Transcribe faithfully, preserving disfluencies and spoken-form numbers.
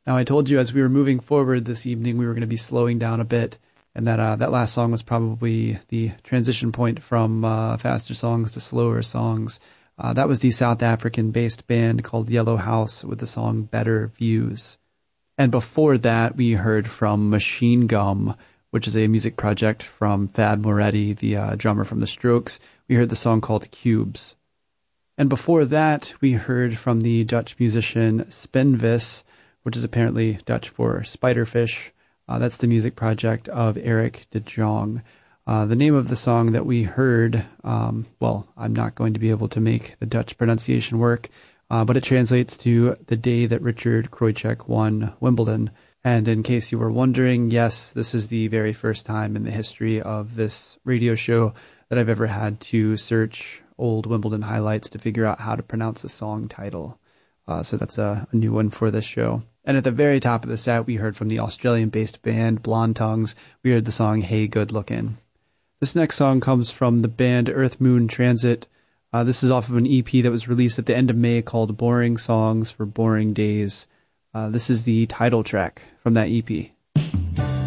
Now, I told you as we were moving forward this evening, we were going to be slowing down a bit, and that uh, that last song was probably the transition point from uh, faster songs to slower songs. Uh, that was the South African-based band called Yellow House with the song Better Views. And before that, we heard from Machine Gum, which is a music project from Thad Moretti, the uh, drummer from The Strokes. We heard the song called Cubes. And before that, we heard from the Dutch musician Spenvis, which is apparently Dutch for spiderfish. Uh, that's the music project of Eric de Jong. Uh, the name of the song that we heard, um, well, I'm not going to be able to make the Dutch pronunciation work, uh, but it translates to The Day That Richard Krojcik Won Wimbledon. And in case you were wondering, yes, this is the very first time in the history of this radio show that I've ever had to search old Wimbledon highlights to figure out how to pronounce the song title. Uh, so that's a, a new one for this show. And at the very top of the set, we heard from the Australian-based band Blonde Tongues. We heard the song Hey Good Lookin'. This next song comes from the band Earth Moon Transit. Uh, this is off of an E P that was released at the end of May called Boring Songs for Boring Days. Uh, this is the title track from that E P.